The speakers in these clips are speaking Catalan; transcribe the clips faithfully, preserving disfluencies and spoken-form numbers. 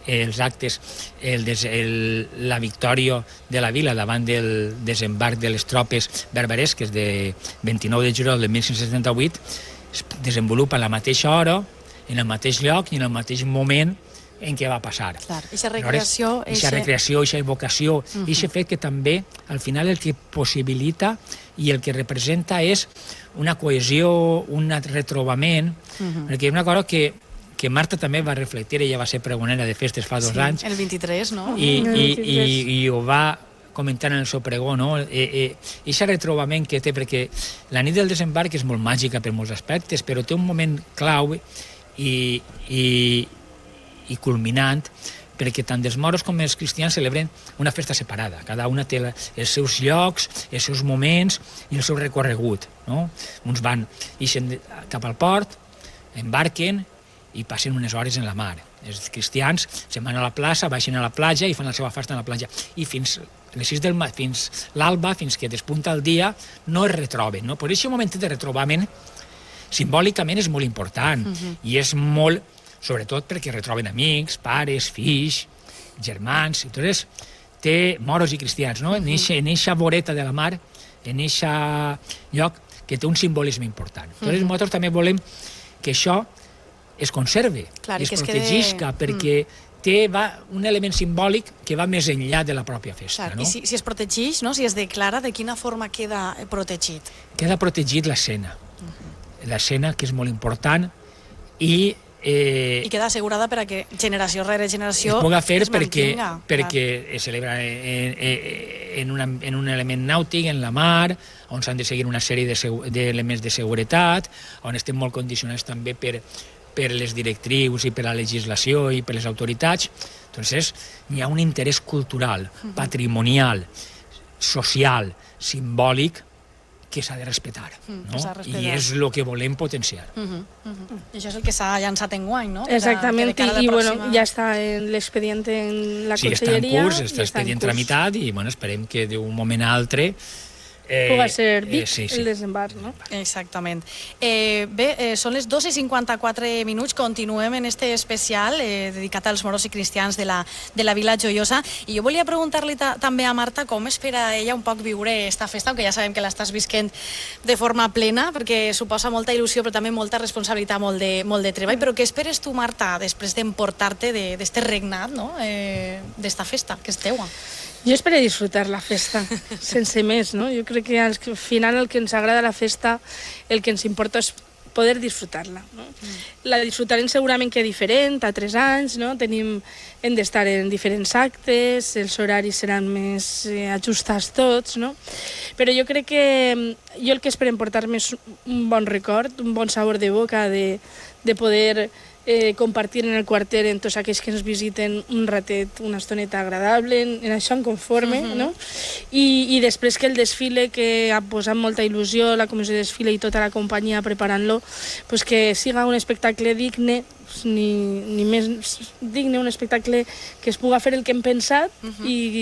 els actes, el des, el, la victòria de la vila davant del desembarc de les tropes berberesques de vint-i-nou de juliol de mil cinc-cents setanta-vuit es desenvolupa a la mateixa hora, en el mateix lloc i en el mateix moment en què va passar. Aquesta recreació... Aquesta recreació, aquesta evocació, aquest fet que també, al final, el que possibilita i el que representa és una cohesió, un retrobament, perquè una cosa que que Marta també va reflectir, ella va ser pregonera de festes fa dos anys. El vint-i-tres, no? I ho va comentar en el seu pregó, no? I aquest retrobament que té, perquè la nit del desembarc és molt màgica per molts aspectes, però té un moment clau i culminant, perquè tant els moros com els cristians celebren una festa separada. Cada una té els seus llocs, els seus moments i el seu recorregut. Uns van cap al port, embarquen i passen unes hores en la mar. Els cristians se'n van a la plaça, baixen a la platja i fan la seva festa a la platja. I fins les sis del matí, fins l'alba, fins que despunta el dia, no es retroben. Per aquest moment de retrobament, simbòlicament és molt important. I és molt, sobretot perquè retroben amics, pares, fills, germans. Entonces, té moros i cristians, no? En eixa voreta de la mar, en eixe lloc que té un simbolisme important. Entonces, nosaltres també volem que això es conserve, es protegisca, perquè té un element simbòlic que va més enllà de la pròpia festa. I si es protegeix, si es declara, de quina forma queda protegit? Queda protegit l'escena. L'escena, que és molt important, i... I queda assegurada perquè generació rere generació es pugui fer mantinga. Perquè es celebra en un element nàutic, en la mar, on s'han de seguir una sèrie d'elements de seguretat, on estem molt condicionats també per per les directrius i per la legislació i per les autoritats. Entonces, hi ha un interès cultural, patrimonial, social, simbòlic, que s'ha de respectar. I és el que volem potenciar. I això és el que s'ha llançat enguany, no? Exactament, i ja està l'expedient en la conselleria. Sí, està en curs, està l'expedient tramitat i esperem que d'un moment a altre pugui ser Vic el desembarc, no? Exactament. Bé, són les dos i cinquanta-quatre minuts, continuem en este especial dedicat als moros i cristians de la Vila Joiosa, i jo volia preguntar-li també a Marta com espera ella un poc viure esta festa, que ja sabem que l'estàs visquent de forma plena, perquè suposa molta il·lusió però també molta responsabilitat, molt de treball, però què esperes tu, Marta, després d'emportar-te d'este regnat, d'esta festa, que és teua? Jo espero disfrutar la festa, sense més, no? Jo crec que al final el que ens agrada la festa, el que ens importa és poder disfrutar-la, no? La disfrutarem segurament que diferent, a tres anys, no? Tenim, hem d'estar en diferents actes, els horaris seran més ajustats tots, no? Però jo crec que jo el que espero emportar-me és un bon record, un bon sabor de boca, de poder compartir en el quarter amb tots aquells que ens visiten un ratet, una estoneta agradable, en això em conforme, no? I després que el desfile, que ha posat molta il·lusió, la comissió de desfile i tota la companyia preparant-lo, que siga un espectacle digne, ni més digne, un espectacle que es pugui fer el que hem pensat i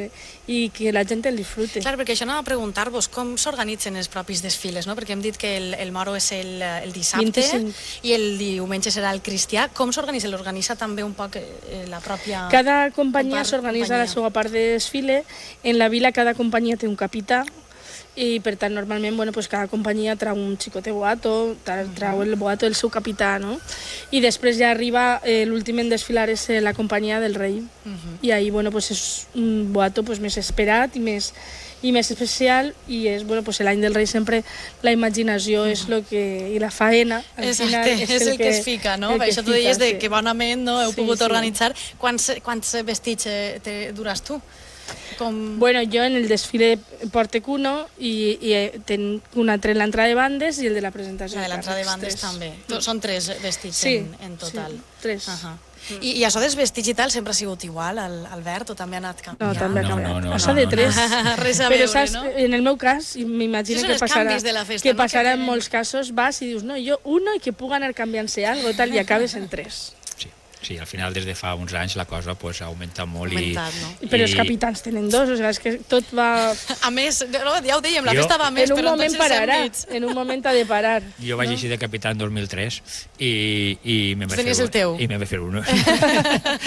que la gent el disfrute. Clar, perquè això anava a preguntar-vos com s'organitzen els propis desfiles, no? Perquè hem dit que el moro és el dissabte i el diumenge serà el cristià. Com s'organitza? L'organitza també un poc la pròpia... Cada companyia s'organitza la seva part de desfile. En la vila cada companyia té un capità, i per tant normalment cada companyia trau un xicote boato, trau el boato del seu capità, no? I després ja arriba, l'últim en desfilar és la companyia del rei, i ahir és un boato més esperat i més especial, i és l'any del rei sempre la imaginació és el que, i la faena exacte, és el que es fica, no? Això tu deies que bonament heu pogut organitzar. Quants vestits dures tu? Bueno, jo en el desfile porto uno i tenc un altre en l'entrada de bandes i el de la presentació. El de l'entrada de bandes també. Són tres vestits en total. Sí, tres. I això dels vestits i tal sempre ha sigut igual, Albert, o també ha anat canviant? No, també ha canviat. Passa de tres. Res a veure, no? Però en el meu cas, m'imagino que passarà en molts casos, vas i dius, no, jo uno i que pugui anar canviant-se alguna cosa i acabes en tres. Sí, al final des de fa uns anys la cosa ha augmentat molt. Però els capitans tenen dos, o sigui, és que tot va... A més, ja ho dèiem, la festa va a més, però en tots els àmbits. En un moment ha de parar. Jo vaig així de capità en dos mil tres i... Tenies el teu. I me'n vaig fer un.